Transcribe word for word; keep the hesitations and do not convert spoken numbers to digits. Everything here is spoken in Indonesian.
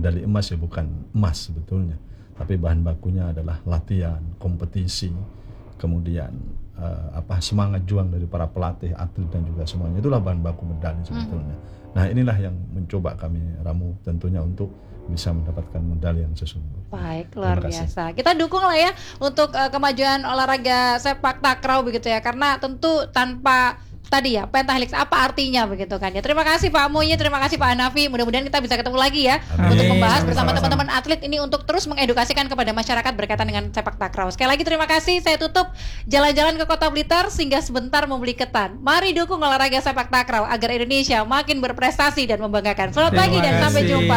medali emas ya bukan emas sebetulnya, tapi bahan bakunya adalah latihan, kompetisi, kemudian uh, apa semangat juang dari para pelatih, atlet dan juga semuanya. Itulah bahan baku medali sebetulnya. Hmm. Nah inilah yang mencoba kami ramu tentunya untuk bisa mendapatkan medali yang sesungguhnya. Baik, luar biasa. Kita dukung lah ya untuk uh, kemajuan olahraga sepak takraw begitu ya, karena tentu tanpa tadi ya pentahelix apa artinya begitu kan ya. Terima kasih Pak Muhyi, terima kasih Pak Hanafi. Mudah-mudahan kita bisa ketemu lagi ya. Amin. Untuk membahas bersama teman-teman atlet ini untuk terus mengedukasikan kepada masyarakat berkaitan dengan sepak takraw. Sekali lagi terima kasih. Saya tutup jalan-jalan ke Kota Blitar sehingga sebentar membeli ketan. Mari dukung olahraga sepak takraw agar Indonesia makin berprestasi dan membanggakan. Selamat pagi dan sampai jumpa.